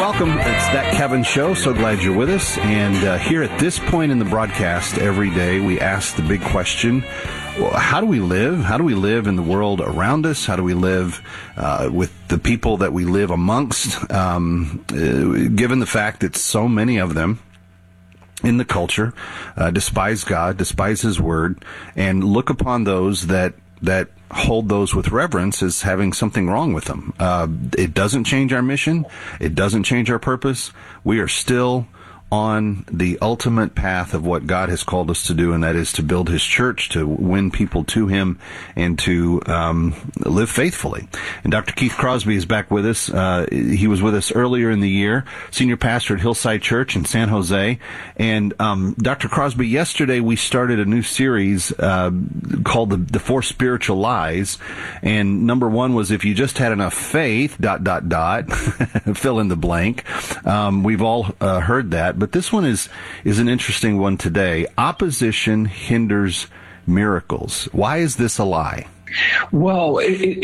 welcome. It's That Kevin Show. So glad you're with us. And here at this point in the broadcast every day, we ask the big question, how do we live? How do we live in the world around us? How do we live with the people that we live amongst, given the fact that so many of them in the culture despise God, despise His Word, and look upon those that hold those with reverence as having something wrong with them. It doesn't change our mission. It doesn't change our purpose. We are still on the ultimate path of what God has called us to do, and that is to build His church, to win people to Him, and to live faithfully. And Dr. Keith Crosby is back with us. He was with us earlier in the year, senior pastor at Hillside Church in San Jose. And Dr. Crosby, yesterday we started a new series called the Four Spiritual Lies. And number one was, if you just had enough faith, ... fill in the blank. We've all heard that. But this one is an interesting one today. Opposition hinders miracles. Why is this a lie? Well,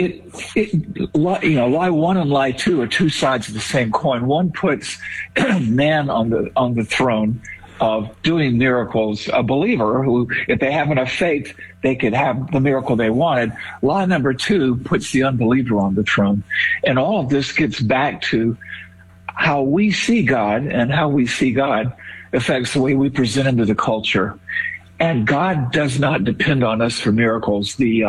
lie one and lie two are two sides of the same coin. One puts man on the throne of doing miracles. A believer who, if they have enough faith, they could have the miracle they wanted. Lie number two puts the unbeliever on the throne. And all of this gets back to how we see God, and how we see God affects the way we present Him to the culture. And God does not depend on us for miracles. In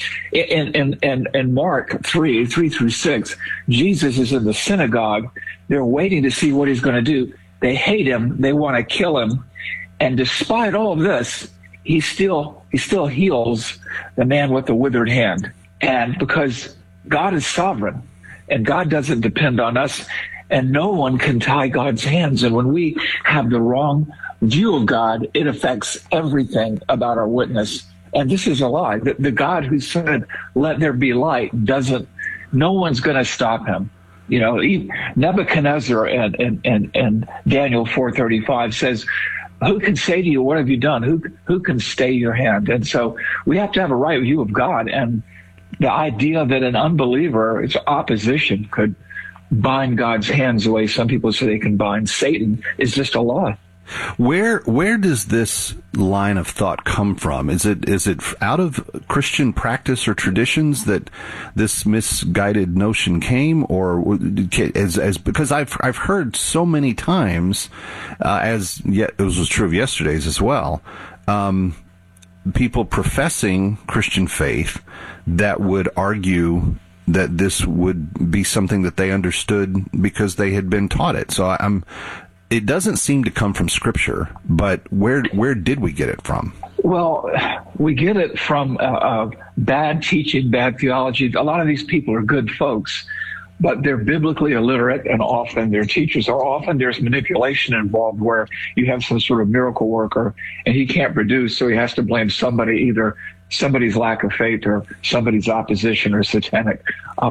Mark 3:3-6, Jesus is in the synagogue. They're waiting to see what He's going to do. They hate Him. They want to kill Him. And despite all of this, He still heals the man with the withered hand. And because God is sovereign, and God doesn't depend on us, and no one can tie God's hands. And when we have the wrong view of God, it affects everything about our witness. And this is a lie. The God who said, "Let there be light," no one's going to stop Him. You know, Nebuchadnezzar and Daniel 4:35 says, "Who can say to you, what have you done? Who can stay your hand?" And so we have to have a right view of God. And the idea that an unbeliever, its opposition, could bind God's hands the way some people say they can bind Satan is just a lie. Where does this line of thought come from? Is it out of Christian practice or traditions that this misguided notion came, or because I've heard so many times, it was true of yesterday's as well, people professing Christian faith that would argue that this would be something that they understood because they had been taught it. So it doesn't seem to come from Scripture, but where did we get it from? Well, we get it from bad teaching, bad theology. A lot of these people are good folks, but they're biblically illiterate, and often their teachers are. Often there's manipulation involved, where you have some sort of miracle worker and he can't produce, so he has to blame somebody, either somebody's lack of faith or somebody's opposition or satanic